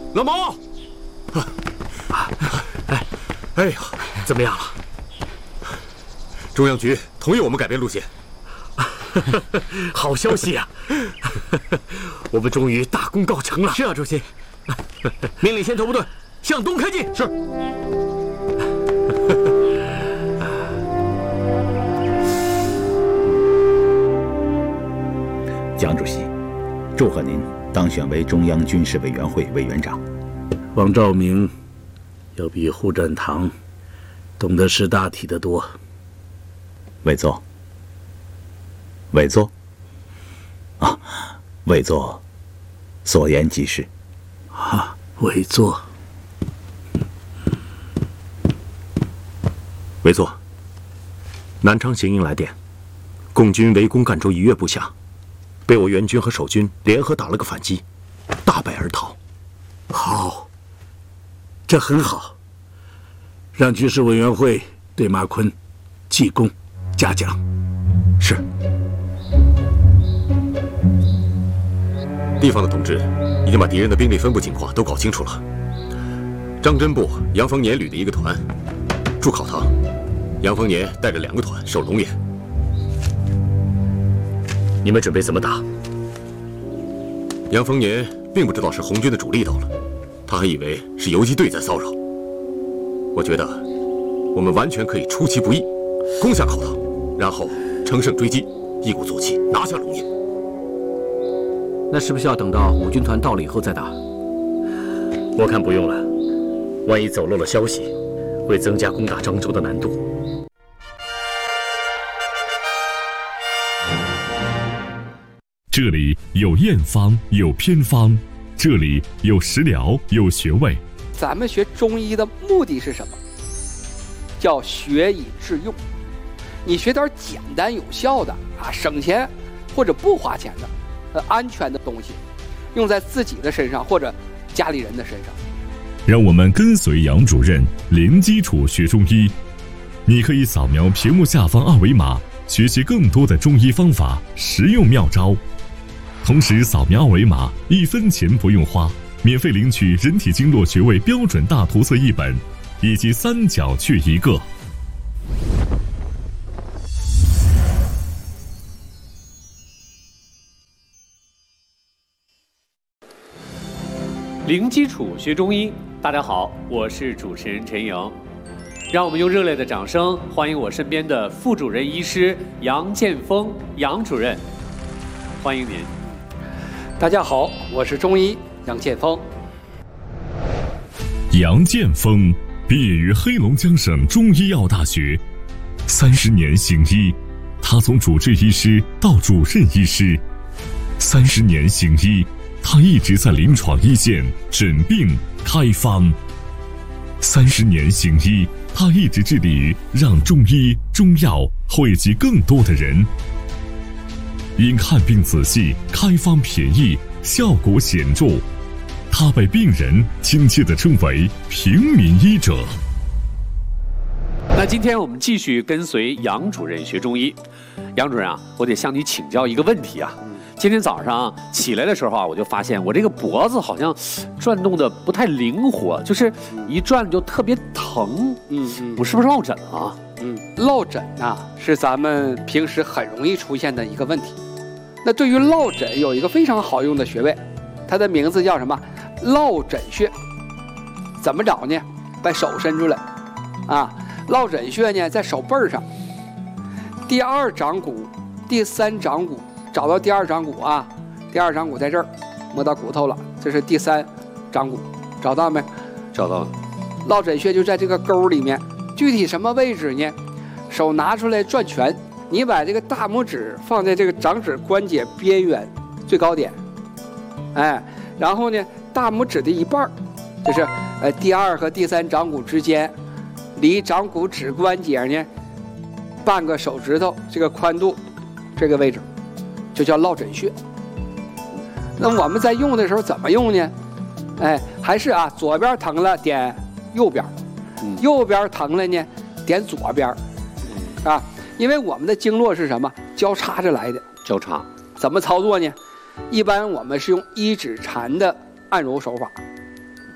老毛，哎呀，怎么样了？中央局同意我们改变路线。好消息呀！我们终于大功告成了。 是啊，主席。命令先头部队向东开进。 是。 蒋主席，祝贺您当选为中央军事委员会委员长。 王兆明要比胡展堂懂得识大体的多。 委座，委座。啊，委座，所言极是。 啊，委座。 委座，南昌行营来电，共军围攻赣州一岳部下，被我援军和守军联合打了个反击，大败而逃。 好，这很好。让军事委员会对马坤记功嘉奖。 是。地方的同志已经把敌人的兵力分布情况都搞清楚了。张真部杨逢年旅的一个团驻考堂，杨逢年带着2个团守龙岩。 你们准备怎么打？ 杨逢年并不知道是红军的主力到了，他还以为是游击队在骚扰。我觉得我们完全可以出其不意，攻下考堂，然后乘胜追击，一鼓作气拿下龙岩。 那是不是要等到5军团到了以后再打？我看不用了，万一走漏了消息，会增加攻打漳州的难度。 这里有验方，有偏方，这里有食疗，有穴位。 咱们学中医的目的是什么？叫学以致用。你学点简单有效的啊，省钱或者不花钱的。安全的东西，用在自己的身上或者家里人的身上。 让我们跟随杨主任零基础学中医。你可以扫描屏幕下方2维码，学习更多的中医方法、实用妙招。同时扫描2维码，1分钱不用花，免费领取人体经络穴位标准大图册1本，以及3角穴1个。 零基础学中医，大家好，我是主持人陈莹。让我们用热烈的掌声欢迎我身边的副主任医师杨建峰杨主任，欢迎您。 大家好，我是中医杨建峰。 杨建峰毕业于黑龙江省中医药大学，30年行医，他从主治医师到主任医师，30年行医。他一直在临床一线诊病开方，30年行医，他一直致力于让中医中药惠及更多的人。因看病仔细、开方便宜、效果显著，他被病人亲切地称为平民医者。 那今天我们继续跟随杨主任学中医。杨主任啊，我得向你请教一个问题啊。今天早上起来的时候啊，我就发现我这个脖子好像转动的不太灵活，就是一转就特别疼。我是不是落枕了？ 落枕是咱们平时很容易出现的一个问题。那对于落枕有一个非常好用的穴位，它的名字叫什么？落枕穴。怎么找呢？把手伸出来啊，落枕穴呢在手背上，第2掌骨、第3掌骨。找到第2掌骨啊，第2掌骨在这儿，摸到骨头了，这是第3掌骨，找到没？ 找到了。 落枕穴就在这个沟里面，具体什么位置呢？手拿出来转拳，你把这个大拇指放在这个掌指关节边缘最高点，然后呢，大拇指的一半，就是第2和第3掌骨之间，离掌骨指关节呢半个手指头这个宽度，这个位置。就叫落枕穴。那我们在用的时候怎么用呢？还是左边疼了点右边，右边疼了呢点左边，因为我们的经络是什么？交叉着来的。 交叉怎么操作呢？一般我们是用1指禅的按揉手法，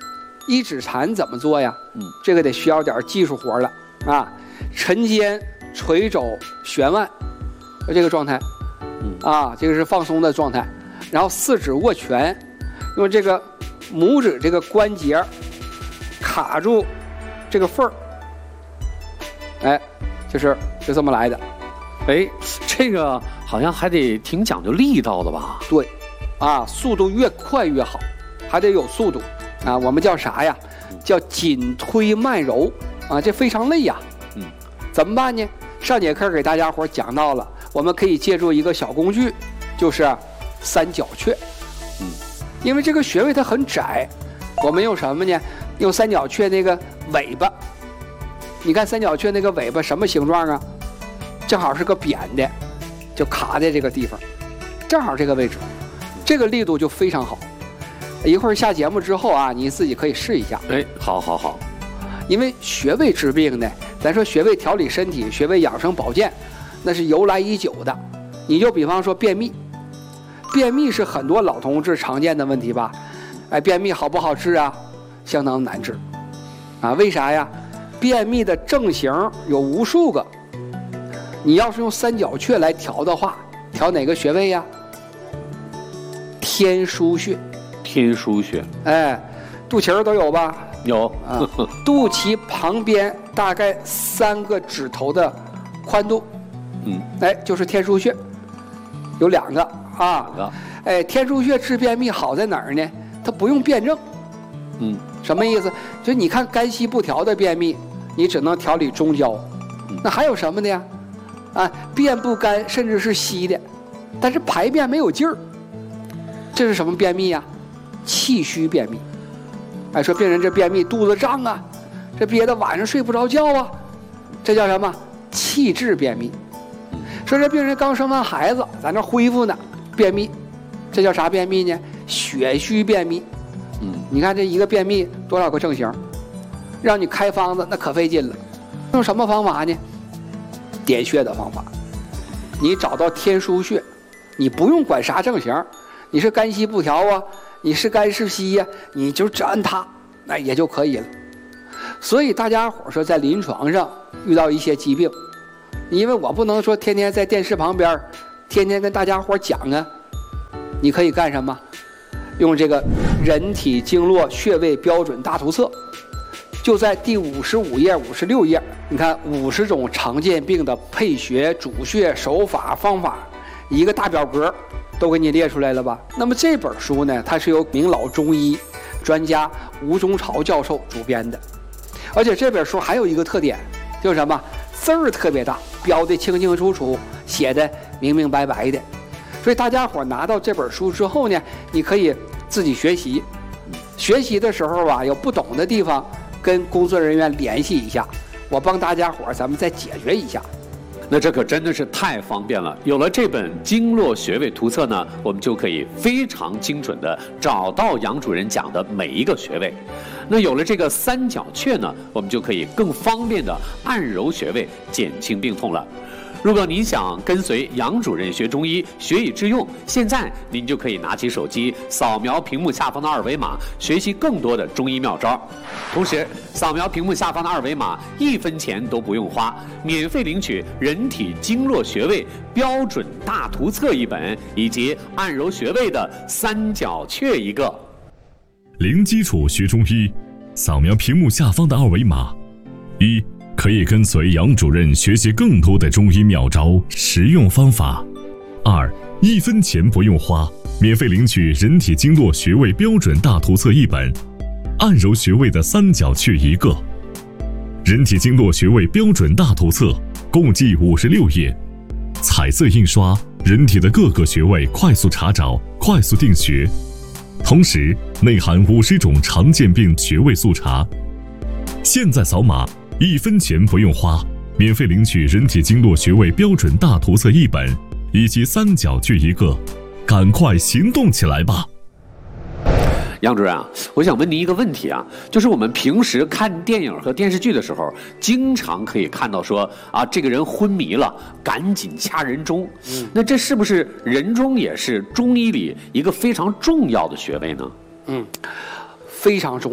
一指禅怎么做呀？这个得需要点技术活了啊！沉肩、垂肘、旋腕，这个状态，啊，这个是放松的状态。然后四指握拳，用这个拇指这个关节卡住这个缝儿，哎，就这么来的。 哎，这个好像还得挺讲究力道的吧？ 对，啊，速度越快越好，还得有速度啊。我们叫啥呀？叫紧推慢揉啊，这非常累呀。怎么办呢？上节课给大家伙讲到了，我们可以借助一个小工具，就是三角雀。因为这个穴位它很窄，我们用什么呢？用三角雀那个尾巴。你看三角雀那个尾巴什么形状啊？正好是个扁的，就卡在这个地方，正好这个位置，这个力度就非常好。一会儿下节目之后啊，你自己可以试一下。 哎，好。 因为穴位治病呢，咱说穴位调理身体、穴位养生保健，那是由来已久的。你就比方说便秘，便秘是很多老同志常见的问题吧？哎，便秘好不好治啊？相当难治啊！为啥呀？便秘的症型有无数个。你要是用三角雀来调的话，调哪个穴位呀？天枢穴。 天枢穴， 哎，肚脐儿都有吧？ 有啊，肚脐旁边大概3个指头的宽度，哎，就是天枢穴，有2个啊。哎，天枢穴治便秘好在哪儿呢？它不用辩证。什么意思？就你看肝气不调的便秘，你只能调理中焦。那还有什么的呀？啊，便不干甚至是稀的，但是排便没有劲儿，这是什么便秘呀？气虚便秘。哎，说病人这便秘肚子胀啊，这憋得晚上睡不着觉啊，这叫什么？气滞便秘。说这病人刚生完孩子，在那恢复呢，便秘，这叫啥便秘呢？血虚便秘。你看这一个便秘多少个症型，让你开方子那可费劲了。用什么方法呢？点穴的方法。你找到天枢穴，你不用管啥症型，你是肝气不调啊，你是肝是稀呀，你就只按它，那也就可以了。所以大家伙说在临床上遇到一些疾病，因为我不能说天天在电视旁边天天跟大家伙讲啊，你可以干什么？用这个人体经络穴位标准大图册，就在第55页、56页，你看50种常见病的配穴、主穴、手法、方法，一个大表格都给你列出来了吧？那么这本书呢，它是由名老中医专家吴中朝教授主编的，而且这本书还有一个特点，就是什么？字儿特别大，标的清清楚楚，写的明明白白的。所以大家伙拿到这本书之后呢，你可以自己学习。学习的时候啊，有不懂的地方，跟工作人员联系一下，我帮大家伙咱们再解决一下。 那这可真的是太方便了。有了这本经络穴位图册呢，我们就可以非常精准的找到杨主任讲的每一个穴位。那有了这个三角雀呢，我们就可以更方便的按揉穴位，减轻病痛了。如果您想跟随杨主任学中医，学以致用，现在您就可以拿起手机，扫描屏幕下方的2维码，学习更多的中医妙招。同时，扫描屏幕下方的2维码，1分钱都不用花，免费领取人体经络穴位标准大图册1本，以及按揉穴位的三角雀1个。 零基础学中医，扫描屏幕下方的2维码。1. 可以跟随杨主任学习更多的中医妙招、实用方法。2. 1分钱不用花，免费领取人体经络穴位标准大图册1本，按揉穴位的三角雀1个。人体经络穴位标准大图册共计56页，彩色印刷，人体的各个穴位快速查找，快速定穴。同时内含50种常见病穴位速查。现在扫码，1分钱不用花，免费领取人体经络穴位标准大图册1本，以及三角雀1个，赶快行动起来吧！ 杨主任啊，我想问您一个问题啊，就是我们平时看电影和电视剧的时候，经常可以看到说啊，这个人昏迷了，赶紧掐人中。那这是不是人中也是中医里一个非常重要的穴位呢？ 非常重要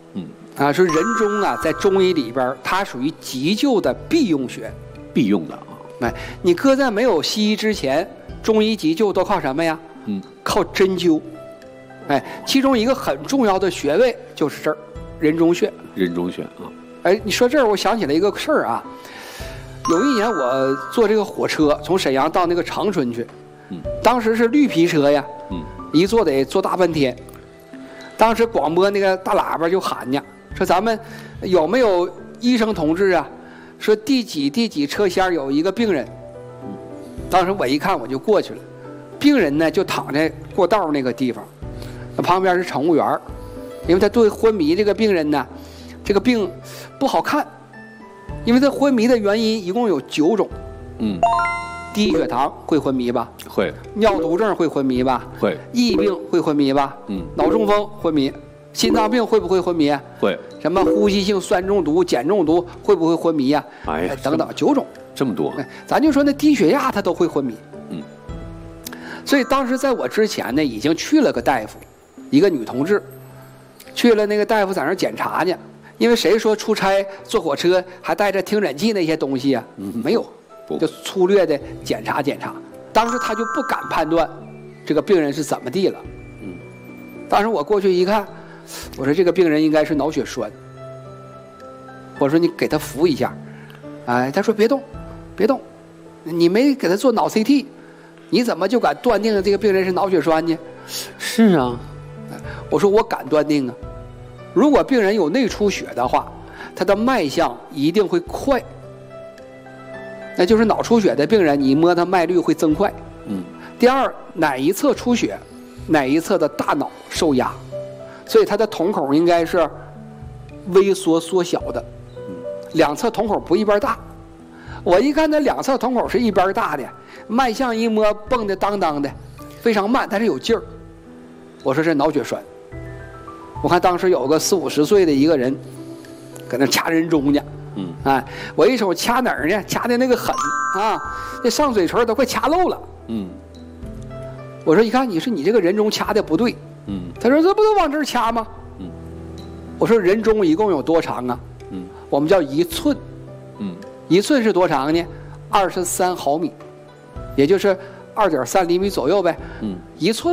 说人中啊，在中医里边，它属于急救的必用穴， 必用的啊。 哎，你搁在没有西医之前，中医急救都靠什么呀？靠针灸。哎，其中一个很重要的穴位就是这儿，人中穴。 人中穴啊。 哎，你说这儿，我想起来一个事儿啊。有一年我坐这个火车从沈阳到那个长春去，当时是绿皮车呀，一坐得坐大半天。当时广播那个大喇叭就喊呢，说咱们有没有医生同志啊？说第几车厢有一个病人。当时我一看我就过去了，病人呢就躺在过道那个地方，旁边是乘务员，因为他对昏迷这个病人呢，这个病不好看，因为他昏迷的原因一共有9种。低血糖会昏迷吧？ 会。 尿毒症会昏迷吧？ 会。 疫病会昏迷吧？脑中风昏迷，心脏病会不会昏迷？ 会。 什么呼吸性酸中毒、碱中毒会不会昏迷呀？ 哎呀， 等等9种， 这么多。 咱就说那低血压他都会昏迷。所以当时在我之前呢，已经去了个大夫，一个女同志，去了那个大夫在那儿检查呢。因为谁说出差坐火车还带着听诊器那些东西啊？没有。就粗略的检查检查，当时他就不敢判断这个病人是怎么地了。当时我过去一看，我说这个病人应该是脑血栓。我说你给他扶一下，哎，他说别动，别动，你没给他做脑 CT， 你怎么就敢断定这个病人是脑血栓呢？ 是啊， 我说我敢断定啊，如果病人有内出血的话，他的脉象一定会快。那就是脑出血的病人，你摸他脉率会增快。第二，哪一侧出血，哪一侧的大脑受压，所以他的瞳孔应该是微缩缩小的，两侧瞳孔不一边大。我一看那两侧瞳孔是一边大的，脉象一摸蹦的当当的，非常慢，但是有劲儿。我说是脑血栓。我看当时有个40、50岁的一个人，搁那掐人中呢。哎，我一瞅掐哪儿呢？掐的那个狠啊，这上嘴唇都快掐漏了。我说一看，你说你这个人中掐的不对。他说这不都往这儿掐吗？我说人中一共有多长啊？我们叫1寸。1寸是多长呢？23毫米，也就是2.3厘米左右呗。1寸。